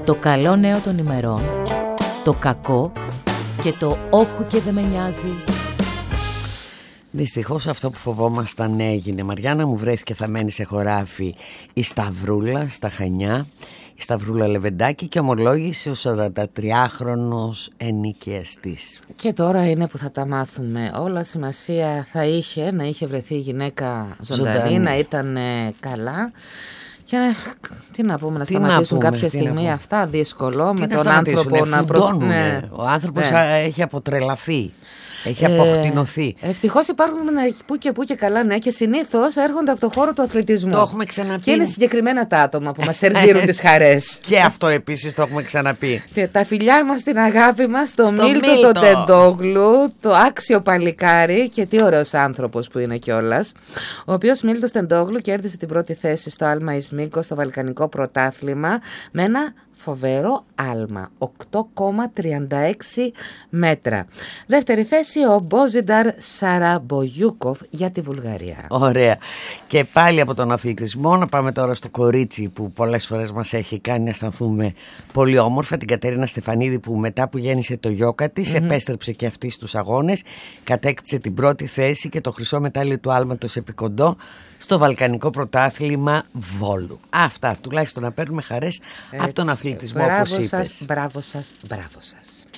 το καλό νέο των ημερών, το κακό και το όχου και δεν με νοιάζει. Δυστυχώς αυτό που φοβόμασταν έγινε. Μαριάννα μου, βρέθηκε θαμμένη σε χωράφι η Σταυρούλα στα Χανιά, η Σταυρούλα Λεβεντάκη, και ομολόγησε ο 43χρονος ενοικιαστής. Και τώρα είναι που θα τα μάθουμε όλα. Σημασία θα είχε να είχε βρεθεί η γυναίκα ζωντανή, να ήταν καλά. Και τι να πούμε, να σταματήσουν κάποια στιγμή αυτά, δύσκολο με τον άνθρωπο να προτείνει. Ο άνθρωπος έχει αποτρελαθεί. Έχει αποκτηνωθεί. Ευτυχώς υπάρχουν που και καλά νέα και συνήθως έρχονται από το χώρο του αθλητισμού. Το έχουμε ξαναπεί. Και είναι συγκεκριμένα τα άτομα που μας σερβίρουν τις χαρές. Και αυτό επίσης το έχουμε ξαναπεί. Τα φιλιά μας, την αγάπη μας, το Μίλτο το Τεντόγλου, το άξιο παλικάρι, και τι ωραίος άνθρωπος που είναι κιόλας. Ο οποίος Μίλτος Τεντόγλου κέρδισε την πρώτη θέση στο άλμα Ισμίκο στο Βαλκανικό Πρωτάθλημα με ένα φοβερό άλμα, 8,36 μέτρα. Δεύτερη θέση ο Μπόζινταρ Σαραμπογιούκοφ για τη Βουλγαρία. Ωραία. Και πάλι από τον αθλητισμό να πάμε τώρα στο κορίτσι που πολλές φορές μας έχει κάνει να αισθανθούμε πολύ όμορφα, την Κατερίνα Στεφανίδη, που μετά που γέννησε το γιώκα της επέστρεψε και αυτή στους αγώνες, κατέκτησε την πρώτη θέση και το χρυσό μετάλλιο του άλματος επί κοντό στο Βαλκανικό Πρωτάθλημα Βόλου. Αυτά, τουλάχιστον να παίρνουμε χαρές από τον αθλητισμό, όπως είπες. Μπράβο σας, μπράβο σας.